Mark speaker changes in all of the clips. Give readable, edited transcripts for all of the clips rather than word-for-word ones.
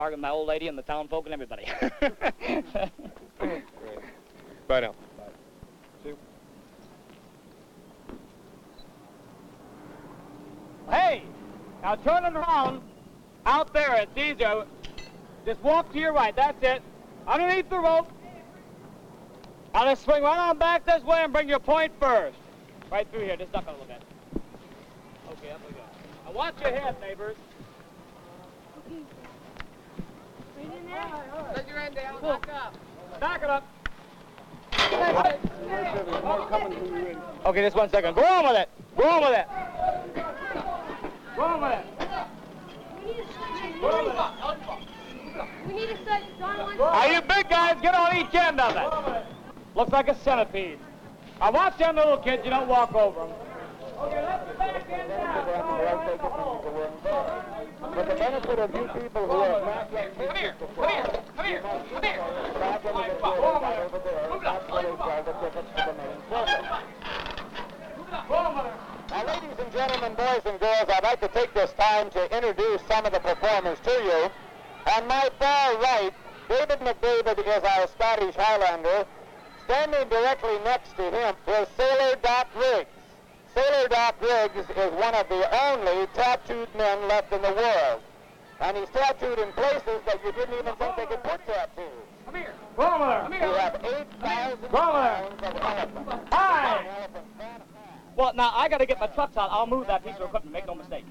Speaker 1: Arguing with my old lady and the town folk and everybody.
Speaker 2: Great. Bye now.
Speaker 3: Bye. See you.
Speaker 1: Hey, now turn it around. Out there, it's easier. Just walk to your right, that's it. Underneath the rope. Now just swing right on back this way and bring your point first. Right through here, just duck a little bit. Okay, up we go. Now watch your head, neighbors.
Speaker 4: Let your end down, back up.
Speaker 1: Back it up. Okay, just 1 second. Go on with it. Go on with it. Go on with it.
Speaker 5: We need to set John one.
Speaker 1: Now, you big guys, get on each end of it. Looks like a centipede. Now, watch them little kids. You don't walk over them. Okay, let the back end down.
Speaker 3: For the benefit of you people who have not yet...
Speaker 4: Come here. Come here. Come here. Come here.
Speaker 3: Now, ladies and gentlemen, boys and girls, I'd like to take this time to introduce some of the performers to you. On my far right, David McDavid is our Scottish Highlander. Standing directly next to him is Sailor Doc Riggs. Sailor Doc Riggs is one of the only tattooed men left in the world. And he's tattooed in places that you didn't even think they could put tattoos.
Speaker 4: Come here.
Speaker 1: Go on with it.
Speaker 4: Come
Speaker 3: We
Speaker 4: here.
Speaker 3: have 8,000
Speaker 1: Go on
Speaker 3: pounds of elephant.
Speaker 1: Hi.
Speaker 3: Elephant fan.
Speaker 1: Well, now, I got to get my trucks out. I'll move that piece of equipment. Make no mistake.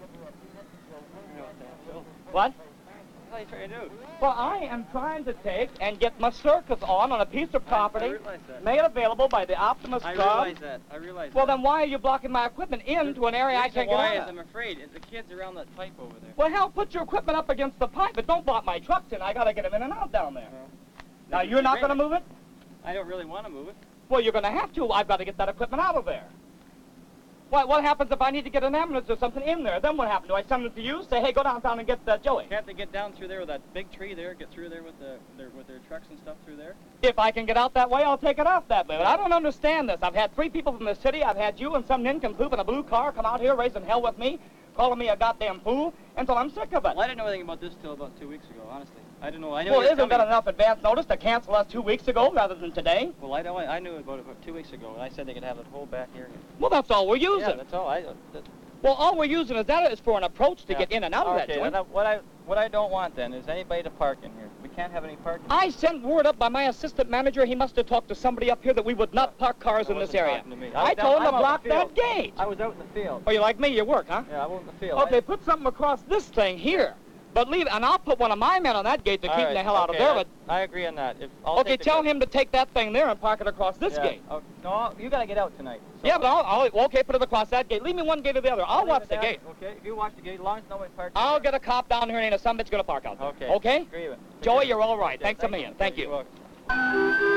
Speaker 1: What?
Speaker 4: What are you trying to do?
Speaker 1: Well, I am trying to take and get my circus on a piece of property,
Speaker 4: I realize that.
Speaker 1: made available by the Optimus
Speaker 4: I
Speaker 1: Club.
Speaker 4: realize that. I realize
Speaker 1: Well,
Speaker 4: that.
Speaker 1: then why are you blocking my equipment into an area I can't get
Speaker 4: Why
Speaker 1: out
Speaker 4: is
Speaker 1: of?
Speaker 4: I'm afraid the kids around that pipe over there.
Speaker 1: Well, hell, put your equipment up against the pipe, but don't block my trucks in. I got to get them in and out down there.
Speaker 4: Well,
Speaker 1: Now, you're not going to move it?
Speaker 4: I don't really want to move it.
Speaker 1: Well, you're going to have to. I've got to get that equipment out of there. What happens if I need to get an ambulance or something in there? Then what happens? Do I send it to you? Say, hey, go downtown and get Joey.
Speaker 4: Can't they get down through there with that big tree there? Get through there with their trucks and stuff through there?
Speaker 1: If I can get out that way, I'll take it out that way. But I don't understand this. I've had 3 people from the city. I've had you and some nincompoop in a blue car come out here raising hell with me, calling me a goddamn fool, and so I'm sick of it.
Speaker 4: Well, I didn't know anything about this till about 2 weeks ago, honestly. I didn't know. I knew
Speaker 1: Well,
Speaker 4: it was
Speaker 1: isn't that
Speaker 4: coming.
Speaker 1: enough advance notice to cancel us 2 weeks ago rather than today?
Speaker 4: Well, I knew about it about 2 weeks ago, and I said they could have the whole back area.
Speaker 1: Well, that's all we're using.
Speaker 4: Yeah, that's all.
Speaker 1: Well, all we're using is that is for an approach to
Speaker 4: Yeah.
Speaker 1: get in and out of that
Speaker 4: Okay,
Speaker 1: joint.
Speaker 4: then what I don't want then is anybody to park in here. We can't have any parking.
Speaker 1: I sent word up by my assistant manager. He must have talked to somebody up here that we would not park cars in this
Speaker 4: wasn't
Speaker 1: area.
Speaker 4: talking to me.
Speaker 1: I
Speaker 4: was
Speaker 1: told him
Speaker 4: down-
Speaker 1: to
Speaker 4: I'm
Speaker 1: block
Speaker 4: out in the
Speaker 1: that
Speaker 4: field.
Speaker 1: gate.
Speaker 4: I was out in the field.
Speaker 1: Oh, you like me? You work, huh?
Speaker 4: Yeah, I was in the field.
Speaker 1: Okay, put something across this thing here. But leave, and I'll put one of my men on that gate to keep the hell out of there. But
Speaker 4: I agree on that. I'll
Speaker 1: okay,
Speaker 4: take the
Speaker 1: tell
Speaker 4: gate.
Speaker 1: him to take that thing there and park it across this gate.
Speaker 4: Oh, no, you got to get out tonight. So
Speaker 1: Yeah, but okay, put it across that gate. Leave me one gate or the other. I'll
Speaker 4: leave
Speaker 1: watch
Speaker 4: it
Speaker 1: the
Speaker 4: there.
Speaker 1: gate.
Speaker 4: Okay, if you watch the gate, as long as nobody parks.
Speaker 1: I'll
Speaker 4: there.
Speaker 1: get a cop down here and ain't a son bitch gonna park out there.
Speaker 4: Okay.
Speaker 1: Okay?
Speaker 4: Agree with it.
Speaker 1: Joey, you're all right.
Speaker 4: Okay,
Speaker 1: Thanks a million. Thank
Speaker 4: You're
Speaker 1: you.
Speaker 4: welcome.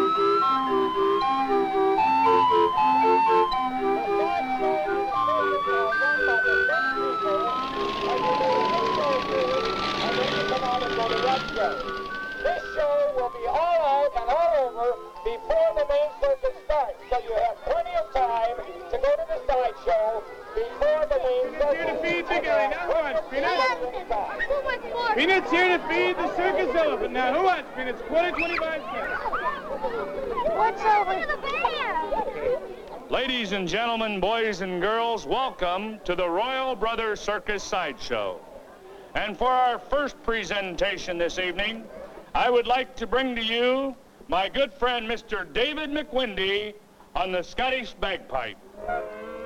Speaker 3: This show will be all out and all over before the main circuit starts, so you have plenty of time to go to the sideshow before the main circuit.
Speaker 2: Here to feed the guy. Now who wants peanuts?
Speaker 5: Who wants more?
Speaker 2: Peanuts here to feed the circus elephant. Now who wants peanuts? Quarter 25 cents.
Speaker 5: What's over there?
Speaker 6: Ladies and gentlemen, boys and girls, welcome to the Royal Brothers Circus Sideshow. And for our first presentation this evening, I would like to bring to you my good friend, Mr. David McWindy, on the Scottish bagpipe.